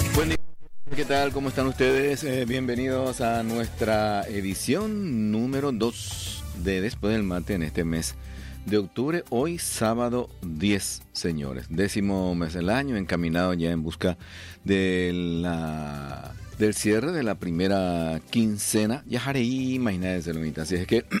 Buen día, ¿qué tal? ¿Cómo están ustedes? Bienvenidos a nuestra edición número 2 de Después del Mate en este mes de octubre. Hoy sábado 10, señores. 10º mes del año, encaminado ya en busca del cierre de la primera quincena. Ya haré imagínate, así es que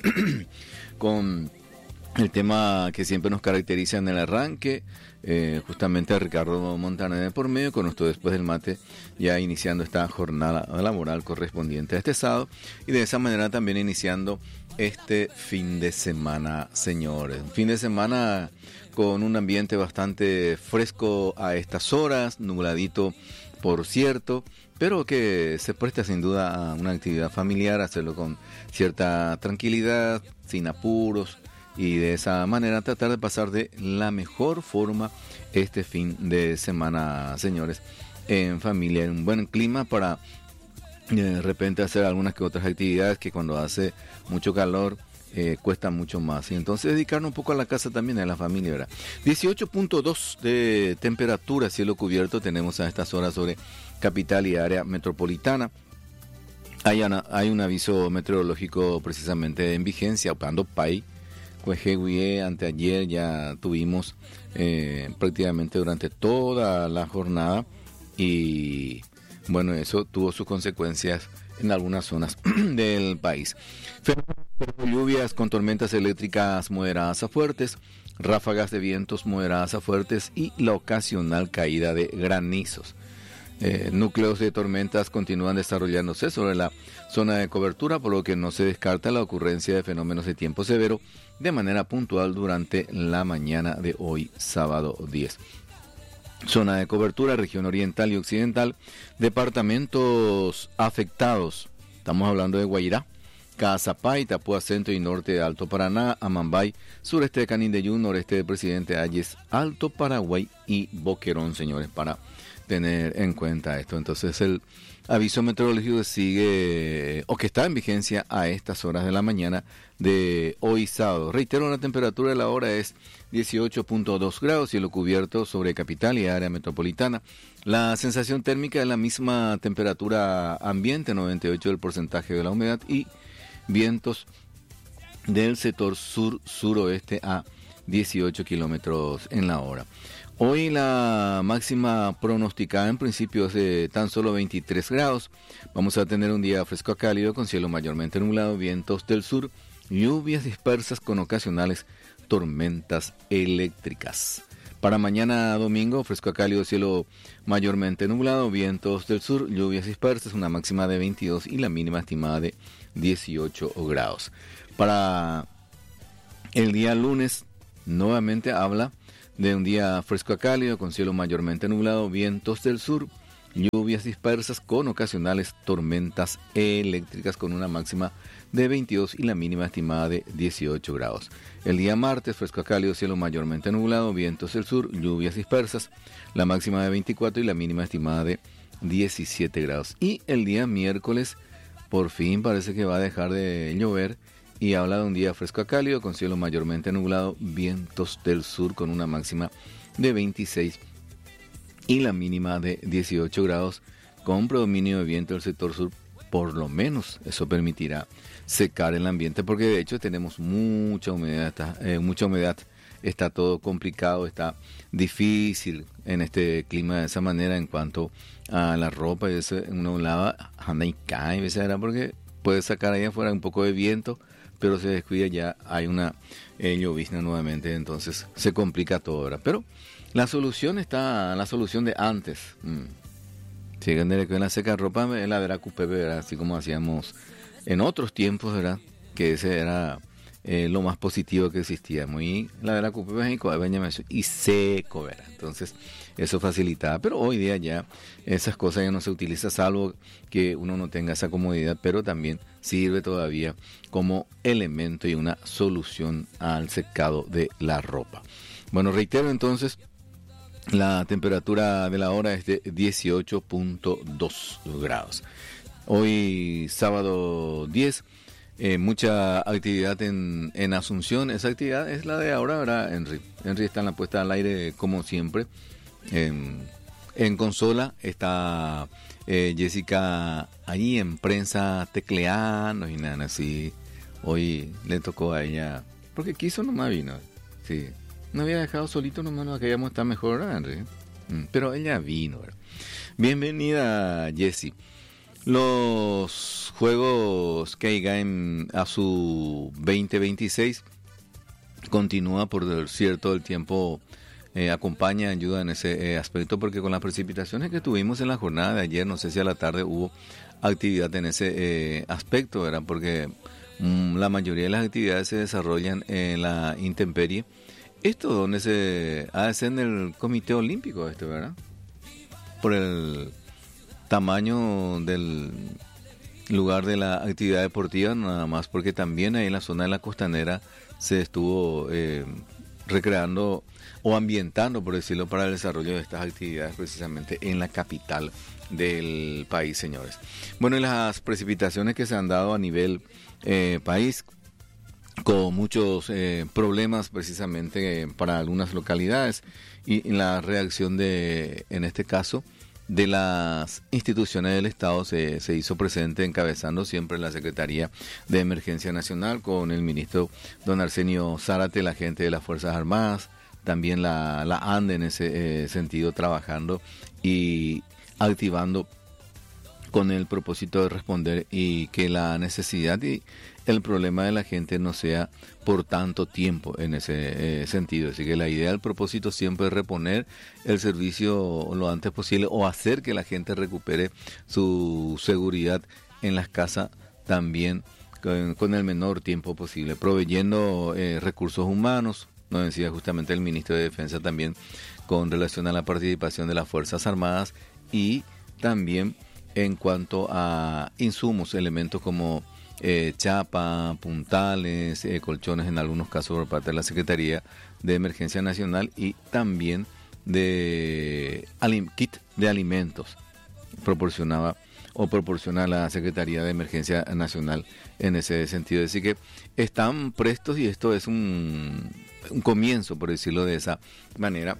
con el tema que siempre nos caracteriza en el arranque, justamente a Ricardo Montaner de por medio, con nuestro Después del Mate, ya iniciando esta jornada laboral correspondiente a este sábado, y de esa manera también iniciando este fin de semana, señores. Un fin de semana con un ambiente bastante fresco a estas horas, nubladito por cierto, pero que se presta sin duda a una actividad familiar, hacerlo con cierta tranquilidad, sin apuros, y de esa manera tratar de pasar de la mejor forma este fin de semana, señores, en familia, en un buen clima para de repente hacer algunas que otras actividades que cuando hace mucho calor cuesta mucho más, y entonces dedicarnos un poco a la casa también, a la familia, ¿verdad? 18.2 de temperatura, cielo cubierto tenemos a estas horas sobre capital y área metropolitana. Hay un aviso meteorológico precisamente en vigencia, Opando Pai. Anteayer ya tuvimos prácticamente durante toda la jornada, y bueno, eso tuvo sus consecuencias en algunas zonas del país. Lluvias con tormentas eléctricas moderadas a fuertes, ráfagas de vientos moderadas a fuertes y la ocasional caída de granizos. Núcleos de tormentas continúan desarrollándose sobre la zona de cobertura, por lo que no se descarta la ocurrencia de fenómenos de tiempo severo de manera puntual durante la mañana de hoy, sábado 10. Zona de cobertura, región oriental y occidental, departamentos afectados. Estamos hablando de Guairá, Caazapá, Itapúa Centro y norte de Alto Paraná, Amambay, sureste de Canindeyú, noreste de Presidente Hayes, Alto Paraguay y Boquerón, señores, para tener en cuenta esto. Entonces el aviso meteorológico sigue, o que está en vigencia a estas horas de la mañana de hoy sábado. Reitero, la temperatura de la hora es 18.2 grados, cielo cubierto sobre capital y área metropolitana. La sensación térmica es la misma temperatura ambiente, 98% del porcentaje de la humedad, y vientos del sector sur-suroeste a 18 kilómetros en la hora. Hoy la máxima pronosticada en principio es de tan solo 23 grados. Vamos a tener un día fresco a cálido con cielo mayormente nublado, vientos del sur, lluvias dispersas con ocasionales tormentas eléctricas. Para mañana domingo, fresco a cálido, cielo mayormente nublado, vientos del sur, lluvias dispersas, una máxima de 22 y la mínima estimada de 18 grados. Para el día lunes, nuevamente habla de un día fresco a cálido con cielo mayormente nublado, vientos del sur, lluvias dispersas con ocasionales tormentas eléctricas con una máxima de 22 y la mínima estimada de 18 grados. El día martes, fresco a cálido, cielo mayormente nublado, vientos del sur, lluvias dispersas, la máxima de 24 y la mínima estimada de 17 grados. Y el día miércoles, por fin parece que va a dejar de llover, y habla de un día fresco a cálido con cielo mayormente nublado, vientos del sur con una máxima de 26 y la mínima de 18 grados, con predominio de viento del sector sur. Por lo menos eso permitirá secar el ambiente, porque de hecho tenemos mucha humedad, está todo complicado, está difícil en este clima de esa manera en cuanto a la ropa. Y eso uno lava, anda y cae, porque puede sacar ahí afuera un poco de viento, pero se descuida, ya hay una llovizna nuevamente, entonces se complica todo ahora. Pero la solución está, la solución de antes. Si con la seca ropa, la verá cupebe, ¿verdad? Así como hacíamos en otros tiempos, ¿verdad? Que ese era lo más positivo que existía. Muy la verá cupebe y seco, ¿verdad? Entonces eso facilitaba, pero hoy día ya esas cosas ya no se utilizan, salvo que uno no tenga esa comodidad, pero también sirve todavía como elemento y una solución al secado de la ropa. Bueno, reitero entonces, la temperatura de la hora es de 18.2 grados. Hoy sábado 10, mucha actividad en Asunción. Esa actividad es la de ahora, ¿verdad, Henry? Henry está en la puesta al aire como siempre. En consola está Jessica ahí en prensa tecleando y nada así. Hoy le tocó a ella, porque quiso nomás vino. Sí, no había dejado solito nomás, no queríamos estar mejor, Henry. Pero ella vino, ¿verdad? Bienvenida, Jessie. Los juegos K-Game a su 2026 continúa por cierto el tiempo, acompaña, ayuda en ese aspecto, porque con las precipitaciones que tuvimos en la jornada de ayer, no sé si a la tarde hubo actividad en ese aspecto, ¿verdad? Porque la mayoría de las actividades se desarrollan en la intemperie. Esto donde se hace en el Comité Olímpico, ¿verdad? Por el tamaño del lugar de la actividad deportiva, nada más, porque también ahí en la zona de la costanera se estuvo recreando o ambientando, por decirlo, para el desarrollo de estas actividades precisamente en la capital del país, señores. Bueno, y las precipitaciones que se han dado a nivel país, con muchos problemas precisamente para algunas localidades, y la reacción de, en este caso, de las instituciones del Estado se hizo presente, encabezando siempre la Secretaría de Emergencia Nacional con el ministro don Arsenio Zárate, la gente de las Fuerzas Armadas, también la ANDE en ese sentido, trabajando y activando con el propósito de responder y que la necesidad y el problema de la gente no sea por tanto tiempo en ese sentido. Así que la idea, el propósito siempre es reponer el servicio lo antes posible o hacer que la gente recupere su seguridad en las casas también con el menor tiempo posible, proveyendo recursos humanos. Nos decía justamente el ministro de Defensa también con relación a la participación de las Fuerzas Armadas y también en cuanto a insumos, elementos como chapa, puntales, colchones en algunos casos por parte de la Secretaría de Emergencia Nacional y también de kit de alimentos proporciona la Secretaría de Emergencia Nacional en ese sentido. Así que están prestos y esto es un comienzo, por decirlo de esa manera,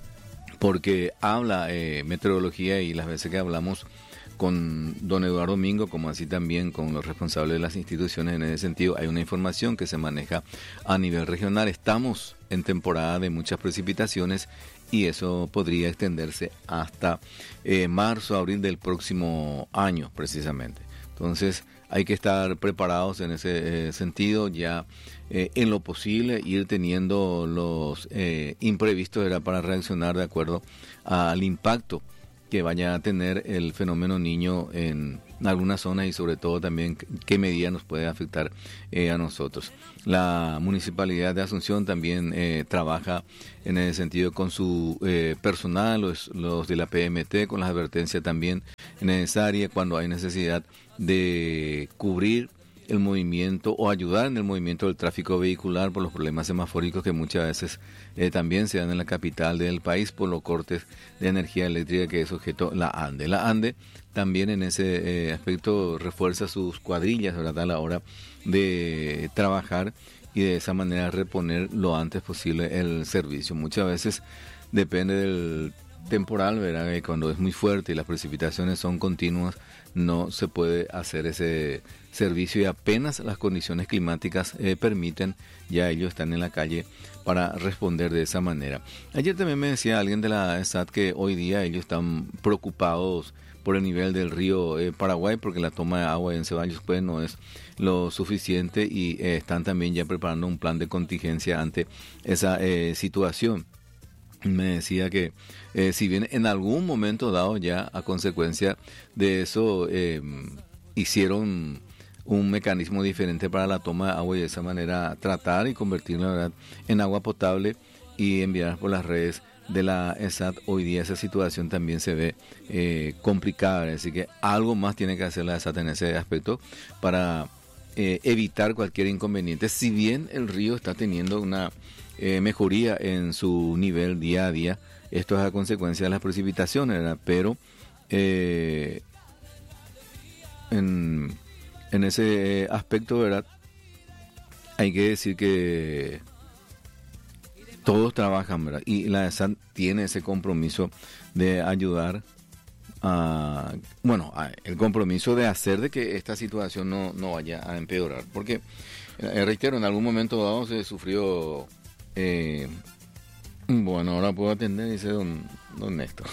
porque habla meteorología y las veces que hablamos con don Eduardo Mingo, como así también con los responsables de las instituciones en ese sentido, hay una información que se maneja a nivel regional. Estamos en temporada de muchas precipitaciones y eso podría extenderse hasta marzo, abril del próximo año precisamente. Entonces hay que estar preparados en ese sentido, ya en lo posible ir teniendo los imprevistos para reaccionar de acuerdo al impacto que vaya a tener el fenómeno Niño en algunas zonas y sobre todo también qué medida nos puede afectar a nosotros. La Municipalidad de Asunción también trabaja en ese sentido con su personal, los de la PMT, con las advertencias también necesarias cuando hay necesidad de cubrir el movimiento o ayudar en el movimiento del tráfico vehicular por los problemas semafóricos que muchas veces también se dan en la capital del país por los cortes de energía eléctrica que es objeto la ANDE. La ANDE también en ese aspecto refuerza sus cuadrillas, ¿verdad?, a la hora de trabajar y de esa manera reponer lo antes posible el servicio. Muchas veces depende del temporal, ¿verdad?, cuando es muy fuerte y las precipitaciones son continuas, no se puede hacer ese servicio y apenas las condiciones climáticas permiten, ya ellos están en la calle para responder de esa manera. Ayer también me decía alguien de la ESAT que hoy día ellos están preocupados por el nivel del río Paraguay, porque la toma de agua en Ceballos pues no es lo suficiente y están también ya preparando un plan de contingencia ante esa situación. Me decía que si bien en algún momento dado ya a consecuencia de eso hicieron un mecanismo diferente para la toma de agua y de esa manera tratar y convertirla, ¿verdad?, en agua potable y enviar por las redes de la ESAT, hoy día esa situación también se ve complicada, así que algo más tiene que hacer la ESAT en ese aspecto para evitar cualquier inconveniente, si bien el río está teniendo una mejoría en su nivel día a día. Esto es a consecuencia de las precipitaciones, ¿verdad? Pero en ese aspecto, ¿verdad?, hay que decir que todos trabajan, ¿verdad?, y la ESAT tiene ese compromiso de ayudar el compromiso de hacer de que esta situación no vaya a empeorar, porque reitero, en algún momento dado se sufrió, bueno, ahora puedo atender, dice don Néstor.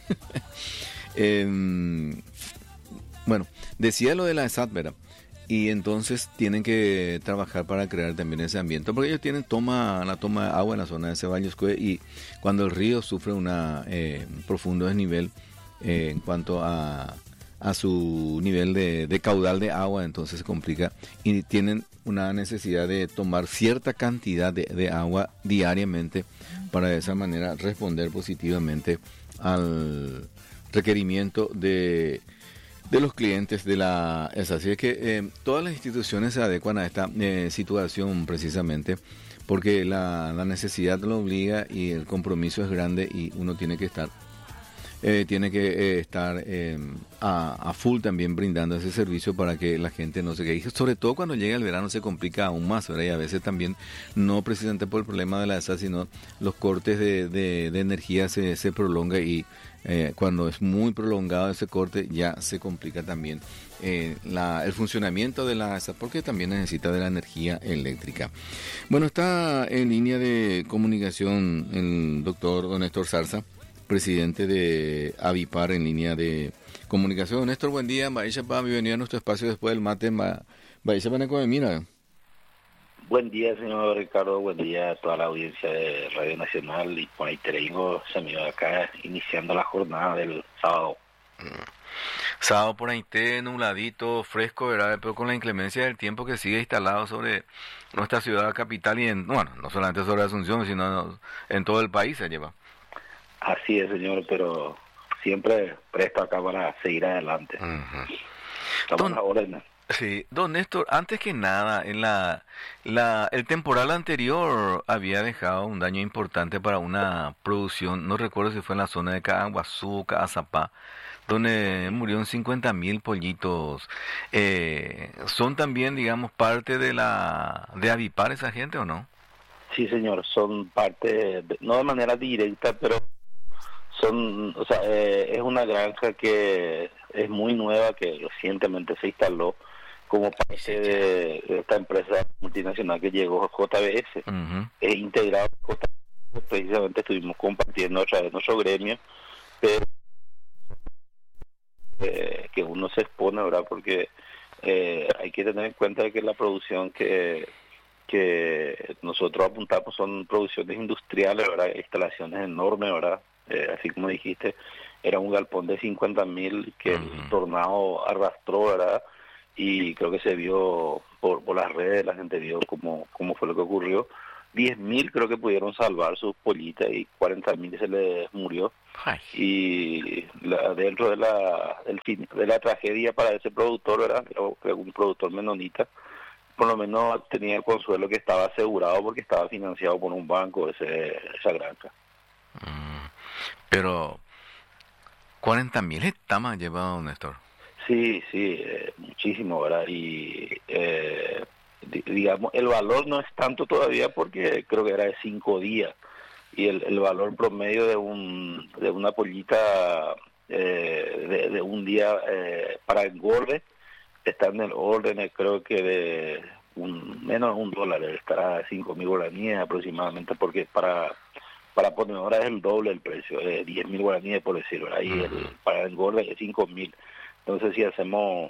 Bueno, decía lo de la ESAT, ¿verdad? Y entonces tienen que trabajar para crear también ese ambiente, porque ellos tienen la toma de agua en la zona de Ceballos y cuando el río sufre un profundo desnivel en cuanto a su nivel de caudal de agua, entonces se complica y tienen una necesidad de tomar cierta cantidad de agua diariamente para de esa manera responder positivamente al requerimiento de los clientes de la ESA. Así es que todas las instituciones se adecuan a esta situación precisamente porque la necesidad lo obliga y el compromiso es grande y uno tiene que estar a full también brindando ese servicio para que la gente no se quede. Sobre todo cuando llega el verano se complica aún más, ¿verdad? Y a veces también, no precisamente por el problema de la ESA, sino los cortes de energía se prolonga y cuando es muy prolongado ese corte ya se complica también el funcionamiento de la ESA porque también necesita de la energía eléctrica. Bueno, está en línea de comunicación el doctor don Néstor Zarza, presidente de Avipar, en línea de comunicación. Néstor, buen día. Bienvenido a nuestro espacio después del mate. Mira. Buen día, señor Ricardo. Buen día a toda la audiencia de Radio Nacional. Y por ahí tengo señor acá iniciando la jornada del sábado. Sábado por ahí, nubladito, fresco, ¿verdad? Pero con la inclemencia del tiempo que sigue instalado sobre nuestra ciudad capital y no solamente sobre Asunción, sino en todo el país se lleva. Así es, señor, pero siempre presto acá para seguir adelante. Uh-huh. Estamos a la orden. Sí, don Néstor, antes que nada, el temporal anterior había dejado un daño importante para una producción, no recuerdo si fue en la zona de Caguazú, Caazapá, donde murieron 50,000 pollitos. ¿Son también, digamos, parte de Avipar esa gente o no? Sí, señor, son parte, no de manera directa, pero es una granja que es muy nueva, que recientemente se instaló como parte de esta empresa multinacional que llegó, JBS. Uh-huh. Es integrado JBS, precisamente estuvimos compartiendo a través de nuestro gremio, pero que uno se expone, ¿verdad? Porque hay que tener en cuenta que la producción que nosotros apuntamos son producciones industriales, ¿verdad? Instalaciones enormes, ¿verdad? Así como dijiste, era un galpón de 50,000 que el tornado arrastró, ¿verdad? Y creo que se vio por las redes, la gente vio cómo fue lo que ocurrió. 10,000 creo que pudieron salvar sus pollitas y 40,000 se les murió. Ay. Y dentro de la tragedia para ese productor, ¿verdad? Creo que un productor menonita, por lo menos tenía el consuelo que estaba asegurado porque estaba financiado por un banco esa granja. Pero 40,000 hectáreas llevado, Néstor. Sí, muchísimo, ¿verdad? Y digamos, el valor no es tanto todavía porque creo que era de 5 días. Y el valor promedio de una pollita de un día para engorde está en el orden, creo que de menos de $1, estará a 5,000 guaraníes aproximadamente, porque para ponedora es el doble el precio, 10,000 guaraníes por decirlo, ¿verdad? Y para engorde es 5,000. Entonces si hacemos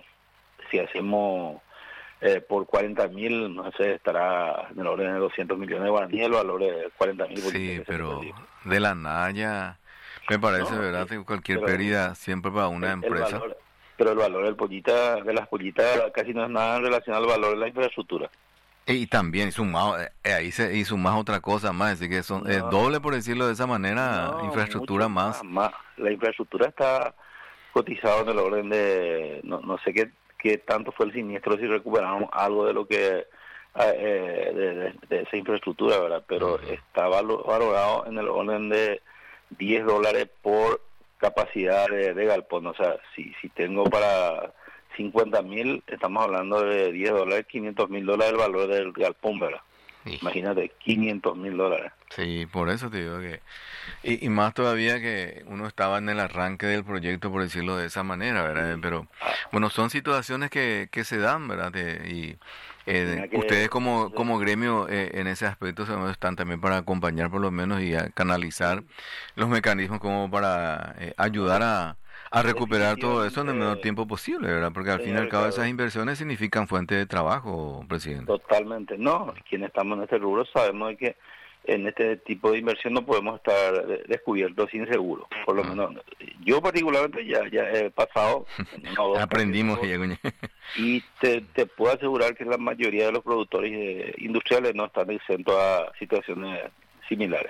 por 40,000, no sé, estará en el orden de 200 millones de guaraníes, el valor de 40,000. Sí, pero de la nada me parece, ¿verdad? Cualquier pérdida siempre para una empresa. Pero el valor de las pollitas casi no es nada en relación al valor de la infraestructura. Y también sumado, ahí se sumás otra cosa más, así que es doble, por decirlo de esa manera, infraestructura más. La infraestructura está cotizada en el orden de, no sé qué tanto fue el siniestro, si recuperamos algo de lo que de esa infraestructura, ¿verdad? Pero está valorado en el orden de $10 por capacidad de galpón. O sea, si tengo para 50,000, estamos hablando de $10, $500,000 el valor del galpón, ¿verdad? Sí. Imagínate, $500,000. Sí, por eso te digo que... Y más todavía que uno estaba en el arranque del proyecto, por decirlo de esa manera, ¿verdad? Sí. Pero Ah, bueno, son situaciones que se dan, ¿verdad? Y mira ustedes que, como gremio en ese aspecto están también para acompañar por lo menos y a canalizar sí, los mecanismos como para ayudar a recuperar todo eso en el menor definitivamente, tiempo posible, ¿verdad? Porque al fin y señor al cabo esas Ricardo, inversiones significan fuente de trabajo, presidente. totalmente. No, quienes estamos en este rubro sabemos de que en este tipo de inversión no podemos estar descubiertos sin seguro. Por lo Ah. menos, yo particularmente ya he pasado en una o dos ocasiones Aprendimos, Diego. y te puedo asegurar que la mayoría de los productores industriales no están exentos a situaciones similares.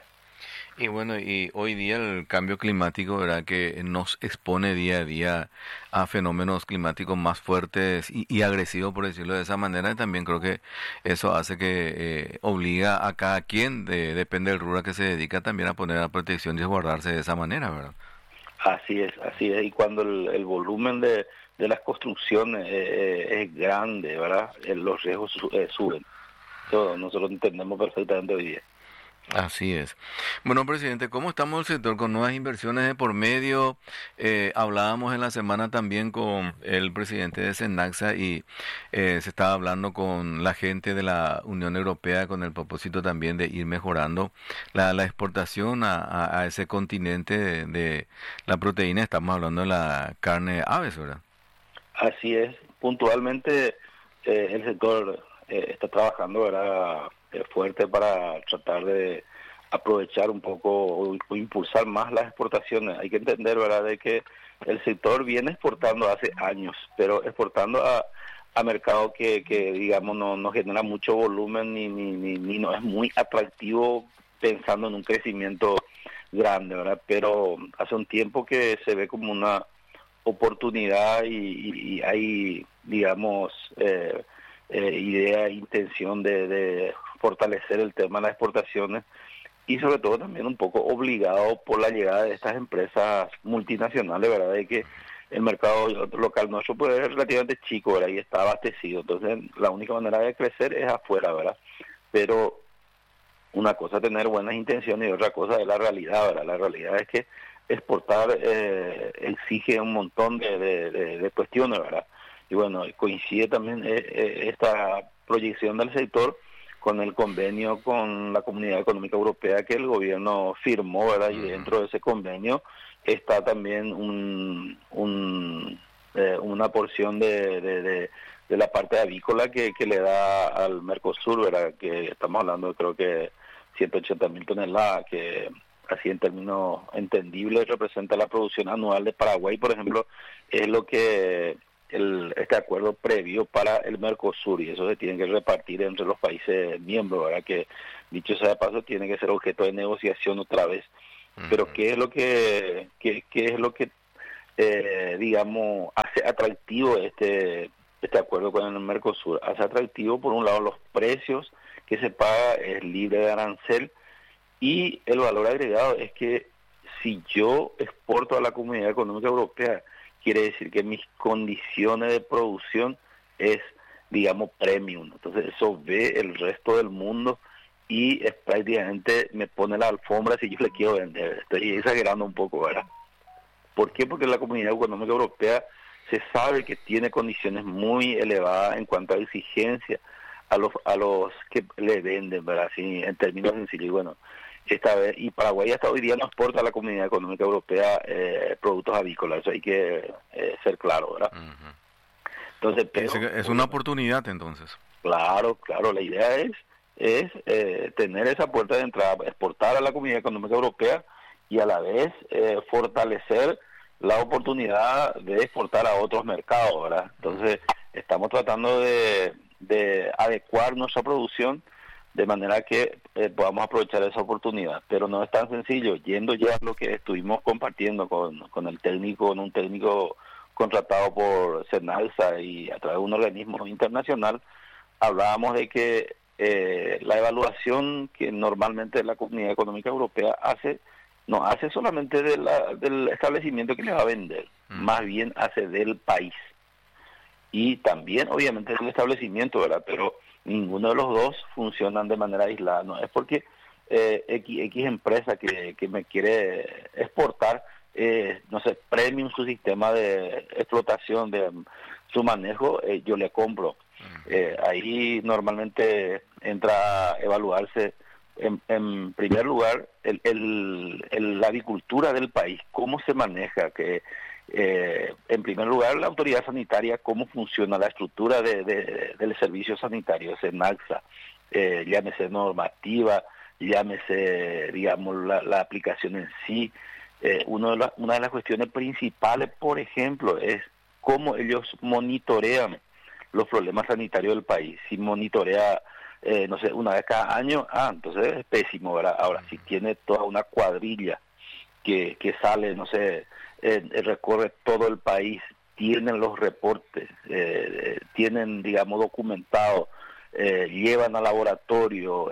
Y bueno, y hoy día el cambio climático, ¿verdad? Que nos expone día a día a fenómenos climáticos más fuertes y agresivos, por decirlo de esa manera. Y también creo que eso hace que obliga a cada quien, depende del rubro a que se dedica, también a poner la protección y resguardarse de esa manera, ¿verdad? Así es, así es. Y cuando el volumen de las construcciones es grande, ¿verdad? Los riesgos suben. Eso nosotros entendemos perfectamente hoy día. Así es. Bueno, presidente, ¿cómo estamos el sector con nuevas inversiones de por medio? Hablábamos en la semana también con el presidente de Senaxa y se estaba hablando con la gente de la Unión Europea con el propósito también de ir mejorando la exportación a ese continente de la proteína. Estamos hablando de la carne aves, ¿verdad? Así es. Puntualmente el sector está trabajando, ¿verdad? Fuerte para tratar de aprovechar un poco o impulsar más las exportaciones. Hay que entender, ¿verdad?, de que el sector viene exportando hace años, pero exportando a mercados que digamos, no genera mucho volumen ni no es muy atractivo pensando en un crecimiento grande, ¿verdad? Pero hace un tiempo que se ve como una oportunidad y hay, digamos, idea, intención de fortalecer el tema de las exportaciones y sobre todo también un poco obligado por la llegada de estas empresas multinacionales, ¿verdad? De que el mercado local nuestro pues es relativamente chico, ¿verdad? Y está abastecido. Entonces, la única manera de crecer es afuera, ¿verdad? Pero una cosa es tener buenas intenciones y otra cosa es la realidad, ¿verdad? La realidad es que exportar exige un montón de cuestiones, ¿verdad? Y bueno, coincide también esta proyección del sector con el convenio con la Comunidad Económica Europea que el gobierno firmó, ¿verdad? Y Ujú. dentro de ese convenio está también una porción de la parte avícola que le da al Mercosur, ¿verdad? Que estamos hablando, creo que 180.000 toneladas, que así en términos entendibles representa la producción anual de Paraguay, por ejemplo, es lo que este acuerdo previo para el Mercosur, y eso se tiene que repartir entre los países miembros, ¿verdad? Que dicho sea de paso tiene que ser objeto de negociación otra vez. Pero Ujú. qué es lo que digamos hace atractivo este acuerdo con el Mercosur? Hace atractivo por un lado los precios que se paga, es libre de arancel, y el valor agregado es que si yo exporto a la Comunidad Económica Europea, quiere decir que mis condiciones de producción es, digamos, premium. Entonces eso ve el resto del mundo y es prácticamente me pone la alfombra si yo le quiero vender. Estoy exagerando un poco, ¿verdad? ¿Por qué? Porque la Comunidad Económica Europea se sabe que tiene condiciones muy elevadas en cuanto a exigencia a los que le venden, ¿verdad? Así, en términos sencillos. Y bueno, esta vez, y Paraguay hasta hoy día no exporta a la Comunidad Económica Europea productos avícolas, eso hay que ser claro, ¿verdad? Ujú. Entonces, pero Es una obviamente, oportunidad entonces. claro, claro, la idea es tener esa puerta de entrada, exportar a la Comunidad Económica Europea y a la vez fortalecer la oportunidad de exportar a otros mercados, ¿verdad? Entonces, estamos tratando de adecuar nuestra producción de manera que podamos aprovechar esa oportunidad. Pero no es tan sencillo. Yendo ya a lo que estuvimos compartiendo con el técnico, con un técnico contratado por Senalsa y a través de un organismo internacional, hablábamos de que la evaluación que normalmente la Comunidad Económica Europea hace, no hace solamente del establecimiento que le va a vender, más Ujú. bien hace del país y también obviamente del establecimiento, ¿verdad? Pero ninguno de los dos funcionan de manera aislada. No es porque X empresa que me quiere exportar, no sé, premium su sistema de explotación, de su manejo, yo le compro. Ahí normalmente entra a evaluarse en primer lugar la agricultura del país, cómo se maneja, que en primer lugar la autoridad sanitaria, cómo funciona la estructura del servicio sanitario, SENASA, llámese normativa, llámese, digamos, la aplicación en sí. Una de las cuestiones principales, por ejemplo, es cómo ellos monitorean los problemas sanitarios del país. Si monitorea, no sé, una vez cada año, entonces es pésimo, ¿verdad? Ahora, si tiene toda una cuadrilla que sale, no sé, recorre todo el país, tienen los reportes, tienen, digamos, documentado, llevan al laboratorio,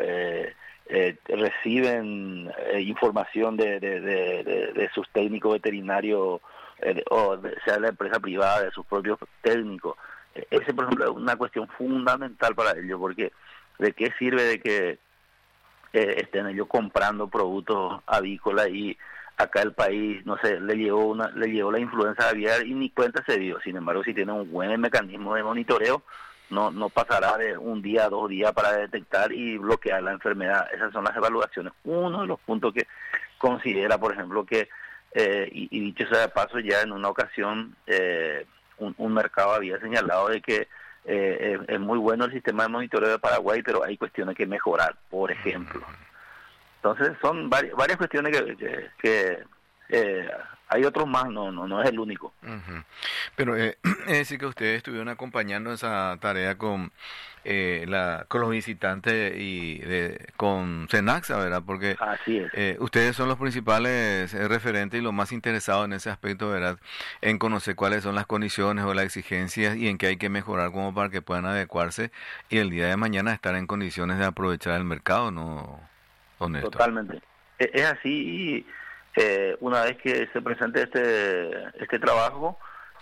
reciben información de sus técnicos veterinarios, sea de la empresa privada, de sus propios técnicos. Ese, por ejemplo, es una cuestión fundamental para ellos, porque ¿de qué sirve de que estén ellos comprando productos avícolas y acá el país, no sé, le llegó la influenza aviar y ni cuenta se dio? Sin embargo, si tiene un buen mecanismo de monitoreo, no pasará de un día a 2 días para detectar y bloquear la enfermedad. Esas son las evaluaciones. Uno de los puntos que considera, por ejemplo, que, y dicho sea de paso, ya en una ocasión un mercado había señalado de que es muy bueno el sistema de monitoreo de Paraguay, pero hay cuestiones que mejorar, por ejemplo. Entonces son varias cuestiones que hay otros más, no es el único. Pero es decir que ustedes estuvieron acompañando esa tarea con los visitantes y con SENASA, ¿verdad? Porque así es. Ustedes son los principales referentes y los más interesados en ese aspecto, ¿verdad? En conocer cuáles son las condiciones o las exigencias y en qué hay que mejorar como para que puedan adecuarse y el día de mañana estar en condiciones de aprovechar el mercado, ¿no, don Néstor? Totalmente. Es así. Una vez que se presente este trabajo,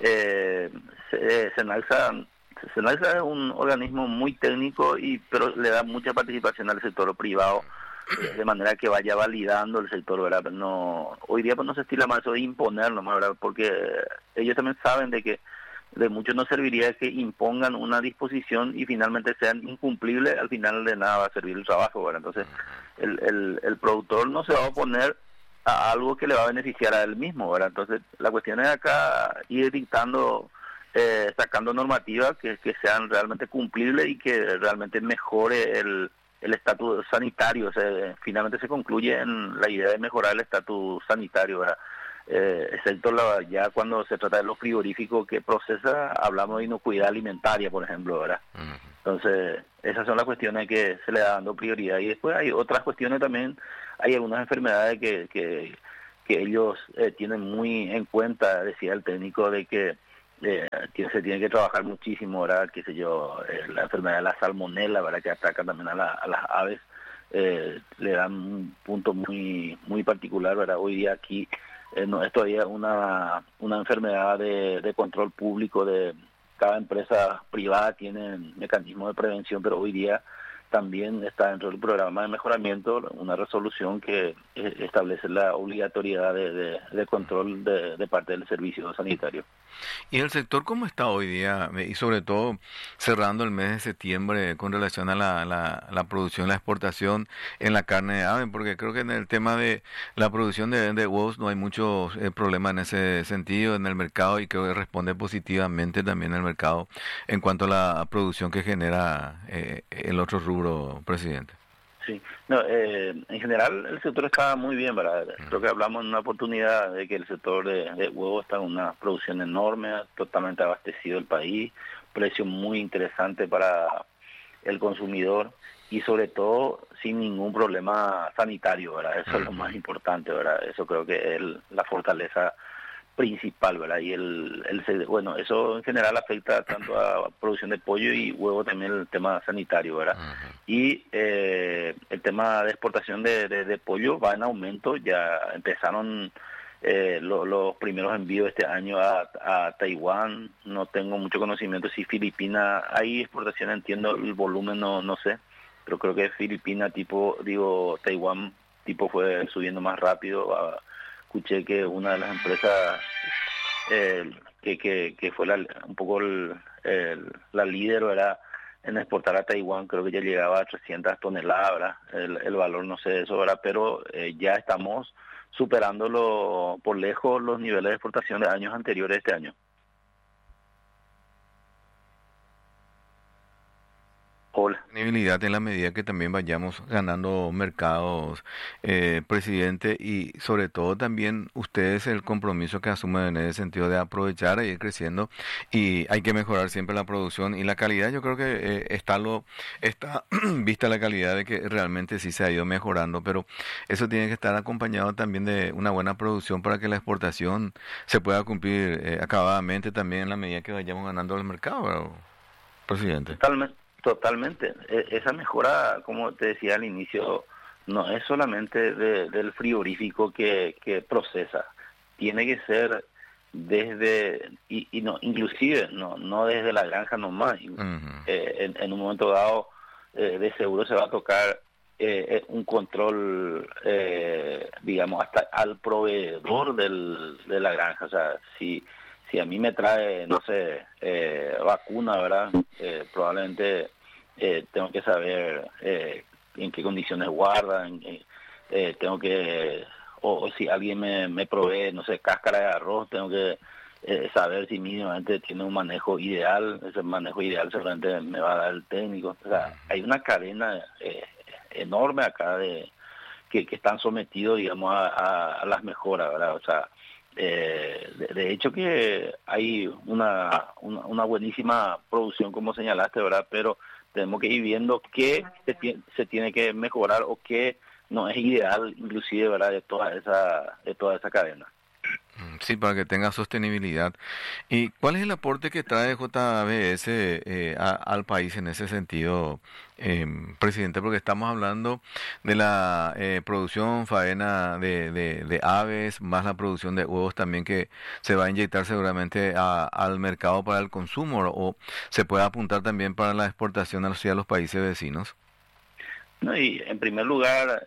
SENASA es un organismo muy técnico, pero le da mucha participación al sector privado, de manera que vaya validando el sector, ¿verdad? Hoy día pues no se estila más eso de imponer nomás, ¿verdad? Porque ellos también saben de que de mucho no serviría que impongan una disposición y finalmente sean incumplibles, al final de nada va a servir el trabajo, ¿verdad? Entonces el productor no se va a oponer a algo que le va a beneficiar a él mismo, ¿verdad? Entonces la cuestión es acá ir dictando, sacando normativas que sean realmente cumplibles y que realmente mejore el estatus sanitario. O sea, finalmente se concluye en la idea de mejorar el estatus sanitario, ¿verdad? Excepto ya cuando se trata de los frigoríficos que procesa, hablamos de inocuidad alimentaria, por ejemplo, ¿verdad? Entonces, esas son las cuestiones que se le da dando prioridad. Y después hay otras cuestiones también, hay algunas enfermedades que ellos tienen muy en cuenta, decía el técnico, de que se tiene que trabajar muchísimo, ¿verdad? Qué sé yo, la enfermedad de la salmonela, ¿verdad? Que ataca también a las aves, le dan un punto muy muy particular, ¿verdad? Hoy día aquí no es todavía una enfermedad de control público. De cada empresa privada tiene mecanismos de prevención, pero hoy día también está dentro del programa de mejoramiento una resolución que establece la obligatoriedad de control de parte del servicio sanitario. ¿Y el sector cómo está hoy día? Y sobre todo cerrando el mes de septiembre con relación a la producción, la exportación en la carne de ave, porque creo que en el tema de la producción de huevos no hay muchos problemas en ese sentido en el mercado y creo que responde positivamente también el mercado en cuanto a la producción que genera el otro rubro, presidente. Sí, no, en general el sector está muy bien, ¿verdad? Creo que hablamos en una oportunidad de que el sector de huevos está en una producción enorme, totalmente abastecido el país, precio muy interesante para el consumidor y sobre todo sin ningún problema sanitario, ¿verdad? Eso es lo más importante, ¿verdad? Eso creo que es la fortaleza principal, ¿verdad? Y bueno, eso en general afecta tanto a producción de pollo y huevo, también el tema sanitario, ¿verdad? Y el tema de exportación de pollo va en aumento. Ya empezaron los primeros envíos este año a Taiwán. No tengo mucho conocimiento si Filipinas hay exportación, entiendo el volumen, no sé, pero creo que Filipinas Taiwán tipo fue subiendo más rápido. Escuché que una de las empresas que fue un poco la líder era en exportar a Taiwán, creo que ya llegaba a 300 toneladas, ¿verdad? El valor no sé de eso, ¿verdad? Pero ya estamos superándolo por lejos los niveles de exportación de años anteriores este año. Hola. Disponibilidad en la medida que también vayamos ganando mercados, presidente, y sobre todo también ustedes el compromiso que asumen en ese sentido de aprovechar e ir creciendo, y hay que mejorar siempre la producción y la calidad. Yo creo que está vista la calidad de que realmente sí se ha ido mejorando, pero eso tiene que estar acompañado también de una buena producción para que la exportación se pueda cumplir acabadamente también en la medida que vayamos ganando el mercado, ¿verdad, presidente? Totalmente. Esa mejora, como te decía al inicio, no es solamente del frigorífico que procesa, tiene que ser desde, y no, inclusive no desde la granja nomás. En un momento dado, de seguro se va a tocar un control, digamos, hasta al proveedor de la granja. O sea, si a mí me trae, no sé, vacuna, ¿verdad? Probablemente tengo que saber en qué condiciones guardan, tengo que, o si alguien me provee, no sé, cáscara de arroz, tengo que saber si mínimamente tiene un manejo ideal. Ese manejo ideal seguramente me va a dar el técnico. O sea, hay una cadena enorme acá que están sometidos, digamos, a las mejoras, ¿verdad? O sea, de hecho que hay una buenísima producción, como señalaste, ¿verdad? Pero tenemos que ir viendo qué se tiene que mejorar o qué no es ideal, inclusive, ¿verdad? De toda esa cadena. Sí, para que tenga sostenibilidad. ¿Y cuál es el aporte que trae JBS al país en ese sentido, presidente? Porque estamos hablando de la producción, faena de aves, más la producción de huevos también, que se va a inyectar seguramente al mercado para el consumo, o se puede apuntar también para la exportación hacia los países vecinos. No, y en primer lugar,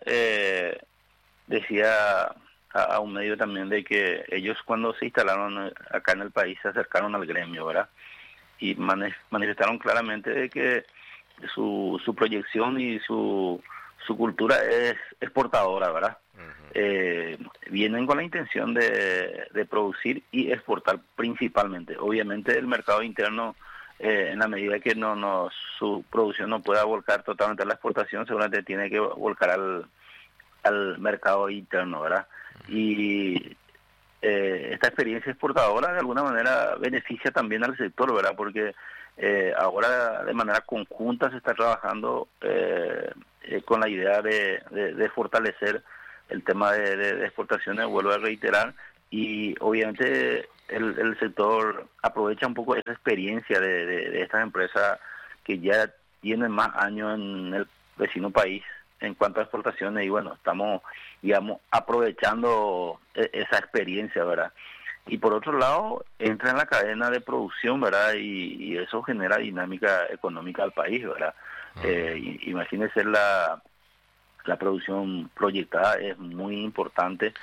decía a un medio también de que ellos, cuando se instalaron acá en el país, se acercaron al gremio, ¿verdad? Y manifestaron claramente de que su proyección y su cultura es exportadora, ¿verdad? Vienen con la intención de producir y exportar principalmente. Obviamente el mercado interno, en la medida que su producción no pueda volcar totalmente a la exportación, seguramente tiene que volcar al mercado interno, ¿verdad? Y esta experiencia exportadora de alguna manera beneficia también al sector, ¿verdad? Porque ahora de manera conjunta se está trabajando con la idea de fortalecer el tema de exportaciones, vuelvo a reiterar, y obviamente el sector aprovecha un poco esa experiencia de estas empresas que ya tienen más años en el vecino país en cuanto a exportaciones, y bueno, estamos, digamos, aprovechando esa experiencia, ¿verdad? Y por otro lado, entra en la cadena de producción, ¿verdad? Y eso genera dinámica económica al país, ¿verdad? Imagínense la producción proyectada, es muy importante.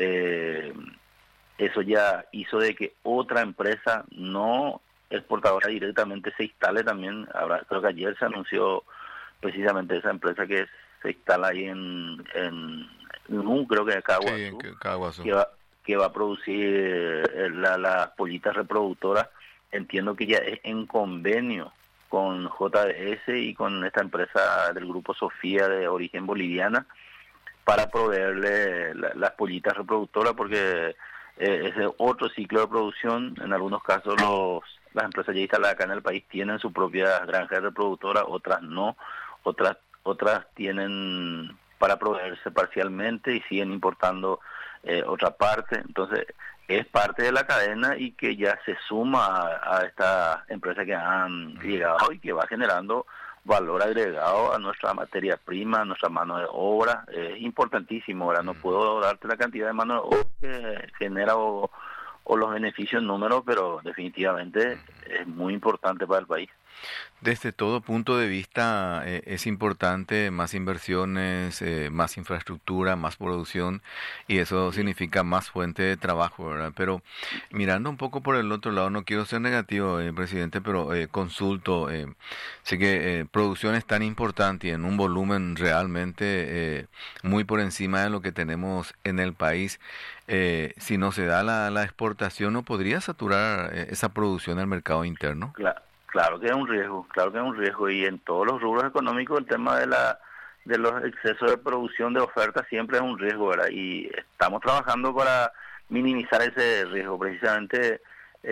Eso ya hizo de que otra empresa no exportadora directamente se instale también. Ahora, creo que ayer se anunció precisamente esa empresa que se instala ahí en creo que acá Caguazú, que va a producir las pollitas reproductoras. Entiendo que ya es en convenio con JBS y con esta empresa del grupo Sofía de origen boliviana para proveerle las pollitas reproductoras, porque ese es otro ciclo de producción. En algunos casos las empresas ya instaladas acá en el país tienen su propia granja reproductora, otras no, otras tienen para proveerse parcialmente y siguen importando otra parte. Entonces es parte de la cadena y que ya se suma a esta empresa que han llegado y que va generando valor agregado a nuestra materia prima, a nuestra mano de obra. Es importantísimo. Ahora no puedo darte la cantidad de mano de obra que genera o los beneficios en números, pero definitivamente es muy importante para el país. Desde todo punto de vista es importante más inversiones, más infraestructura, más producción y eso significa más fuente de trabajo, ¿verdad? Pero mirando un poco por el otro lado, no quiero ser negativo, presidente, pero consulto, sé que producción es tan importante y en un volumen realmente muy por encima de lo que tenemos en el país. Si no se da la exportación, ¿no podría saturar esa producción del mercado interno? Claro que es un riesgo, claro que es un riesgo, y en todos los rubros económicos el tema de los excesos de producción de oferta siempre es un riesgo, ¿verdad? Y estamos trabajando para minimizar ese riesgo, precisamente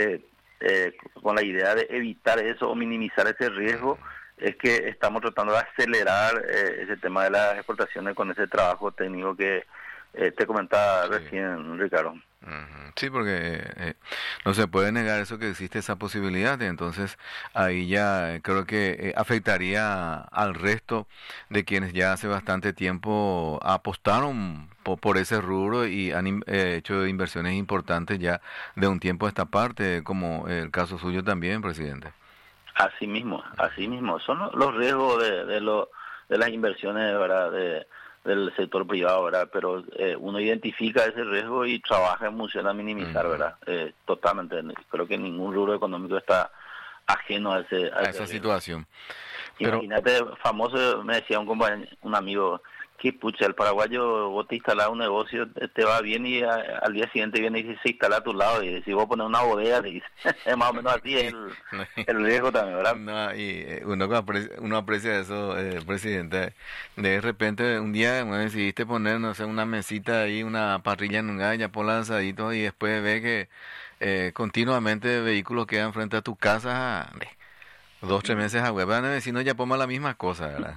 con la idea de evitar eso o minimizar ese riesgo, es que estamos tratando de acelerar ese tema de las exportaciones con ese trabajo técnico que te comentaba recién, Ricardo. Sí, porque no se puede negar eso, que existe esa posibilidad, entonces ahí ya creo que afectaría al resto de quienes ya hace bastante tiempo apostaron por ese rubro y han hecho inversiones importantes ya de un tiempo a esta parte, como el caso suyo también, presidente. Así mismo, son los riesgos de las inversiones, ¿verdad? Del sector privado, ¿verdad? Pero uno identifica ese riesgo y trabaja en función a minimizar, ¿verdad? Totalmente. Creo que ningún rubro económico está ajeno a esa situación. Imagínate, famoso, me decía un amigo, que pucha, el paraguayo, vos te instalás un negocio, te va bien y al día siguiente viene y se instala a tu lado y si vos pones una bodega, te dice, es más o menos así el riesgo también, ¿verdad? No, y uno aprecia eso, presidente. De repente un día decidiste poner, no sé, una mesita ahí, una parrilla en un gallo, por lanzadito y después ve que continuamente vehículos quedan frente a tu casa. 2-3 meses a web, el vecino ya ponga la misma cosa, ¿verdad?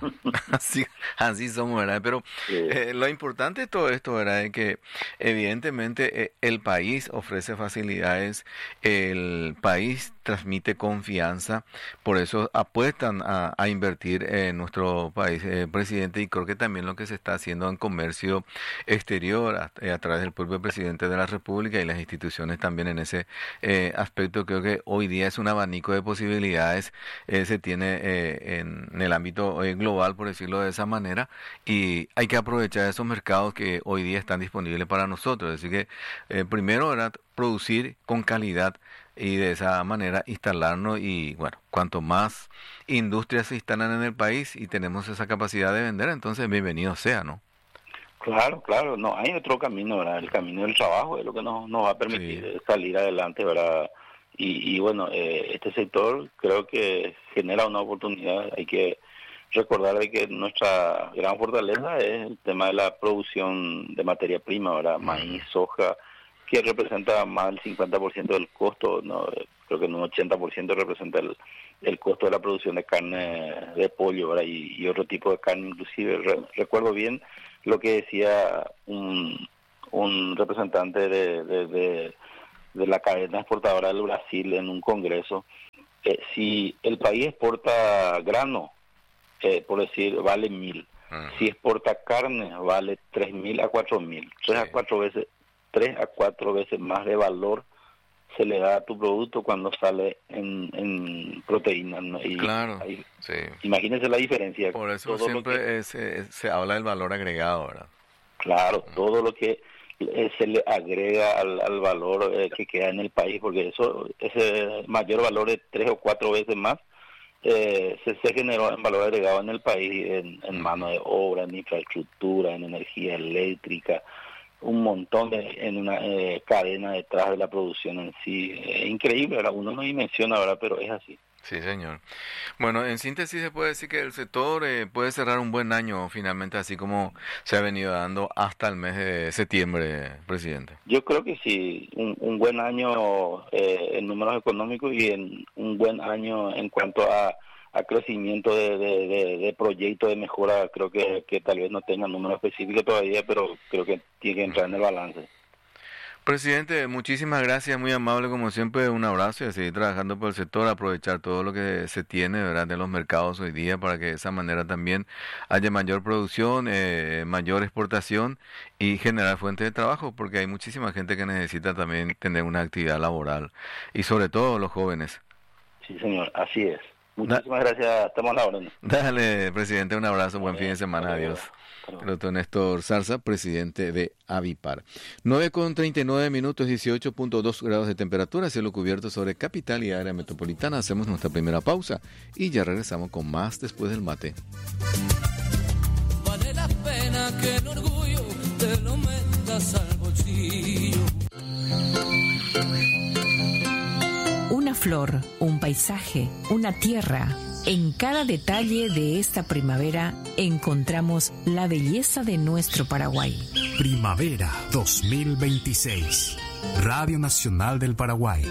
así somos, ¿verdad? Pero lo importante de todo esto, ¿verdad? Es que evidentemente el país ofrece facilidades, el país transmite confianza, por eso apuestan a invertir en nuestro país, presidente, y creo que también lo que se está haciendo en comercio exterior a través del propio presidente de la República y las instituciones también en ese aspecto, creo que hoy día es un abanico de posibilidades se tiene en el ámbito global, por decirlo de esa manera, y hay que aprovechar esos mercados que hoy día están disponibles para nosotros. Así que primero era producir con calidad y de esa manera instalarnos y bueno, cuanto más industrias se instalan en el país y tenemos esa capacidad de vender, entonces bienvenido sea, ¿no? Claro, no hay otro camino, ¿verdad? El camino del trabajo es lo que nos va a permitir salir adelante, ¿verdad? Y bueno, este sector creo que genera una oportunidad. Hay que recordar de que nuestra gran fortaleza es el tema de la producción de materia prima, ¿verdad? Maíz, soja, que representa más del 50% del costo, ¿no? Creo que en un 80% representa el costo de la producción de carne de pollo, ¿verdad? Y otro tipo de carne, inclusive. Recuerdo bien lo que decía un representante de la cadena exportadora del Brasil en un congreso. Si el país exporta grano, por decir, vale 1.000. Si exporta carne, vale 3.000 a 4.000. 3 a 4 veces más de valor se le da a tu producto cuando sale en proteína, ¿no? Y claro, imagínense la diferencia. Por eso todo siempre se habla del valor agregado, ¿verdad? Claro, todo lo que se le agrega al valor que queda en el país, porque ese mayor valor de 3 o 4 veces más se generó en valor agregado en el país, en mano de obra, en infraestructura, en energía eléctrica, un montón en una cadena detrás de la producción en sí. Increíble, ¿verdad? Uno no dimensiona, ¿verdad? Pero es así. Sí, señor. Bueno, en síntesis se puede decir que el sector puede cerrar un buen año finalmente, así como se ha venido dando hasta el mes de septiembre, presidente. Yo creo que sí, un buen año en números económicos y en un buen año en cuanto a crecimiento de proyectos de mejora. Creo que tal vez no tenga números específicos todavía, pero creo que tiene que entrar en el balance. Presidente, muchísimas gracias, muy amable como siempre, un abrazo y a seguir trabajando por el sector, aprovechar todo lo que se tiene, ¿verdad?, de los mercados hoy día para que de esa manera también haya mayor producción, mayor exportación y generar fuentes de trabajo, porque hay muchísima gente que necesita también tener una actividad laboral y sobre todo los jóvenes. Sí, señor, así es. Muchísimas gracias, estamos a la orden. Dale, presidente, un abrazo, buen fin de semana, adiós. El doctor Néstor Zarza, presidente de Avipar. 9:39, 18.2 grados de temperatura, cielo cubierto sobre capital y área metropolitana. Hacemos nuestra primera pausa y ya regresamos con más después del mate. Vale la pena que el orgullo te lo metas al bolsillo. Una flor, un paisaje, una tierra. En cada detalle de esta primavera encontramos la belleza de nuestro Paraguay. Primavera 2026. Radio Nacional del Paraguay.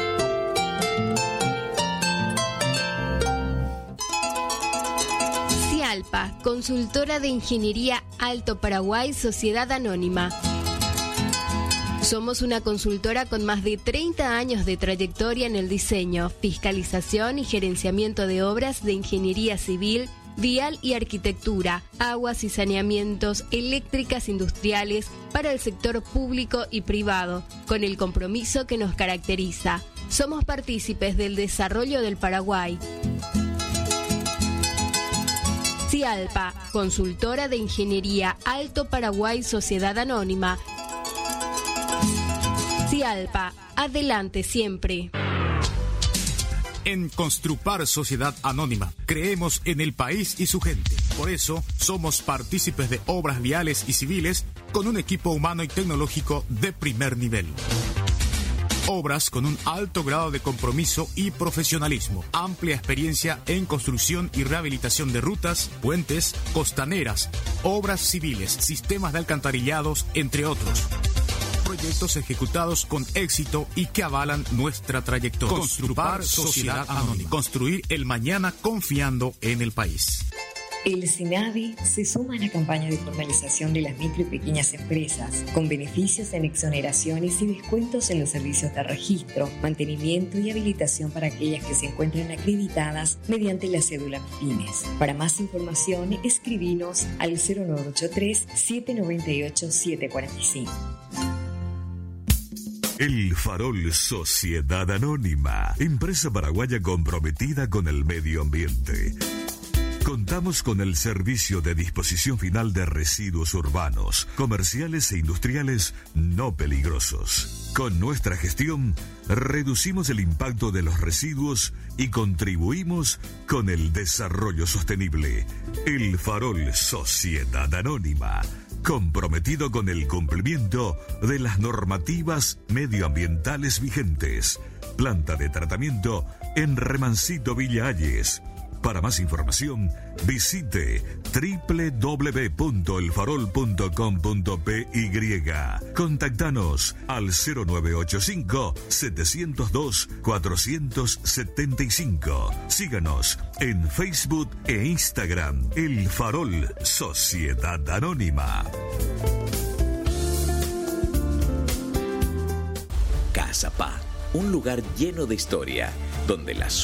Cialpa, consultora de ingeniería Alto Paraguay, Sociedad Anónima. Somos una consultora con más de 30 años de trayectoria en el diseño, fiscalización y gerenciamiento de obras de ingeniería civil, vial y arquitectura, aguas y saneamientos, eléctricas industriales para el sector público y privado, con el compromiso que nos caracteriza. Somos partícipes del desarrollo del Paraguay. Cialpa, consultora de ingeniería Alto Paraguay, Sociedad Anónima. Cialpa, adelante siempre. En Construpar Sociedad Anónima creemos en el país y su gente. Por eso somos partícipes de obras viales y civiles con un equipo humano y tecnológico de primer nivel. Obras con un alto grado de compromiso y profesionalismo. Amplia experiencia en construcción y rehabilitación de rutas, puentes, costaneras, obras civiles, sistemas de alcantarillados, entre otros. Proyectos ejecutados con éxito y que avalan nuestra trayectoria. Construpar Sociedad Anónima. Construir el mañana confiando en el país. El SENAVI se suma a la campaña de formalización de las micro y pequeñas empresas, con beneficios en exoneraciones y descuentos en los servicios de registro, mantenimiento y habilitación para aquellas que se encuentran acreditadas mediante la cédula MIPYMES. Para más información, escribinos al 0983-798-745. El Farol Sociedad Anónima, empresa paraguaya comprometida con el medio ambiente. Contamos con el servicio de disposición final de residuos urbanos, comerciales e industriales no peligrosos. Con nuestra gestión, reducimos el impacto de los residuos y contribuimos con el desarrollo sostenible. El Farol Sociedad Anónima, comprometido con el cumplimiento de las normativas medioambientales vigentes. Planta de tratamiento en Remancito Villa Ayes. Para más información, visite www.elfarol.com.py. Contactanos al 0985-702-475. Síganos en Facebook e Instagram. El Farol Sociedad Anónima. Casa Pa, un lugar lleno de historia, donde las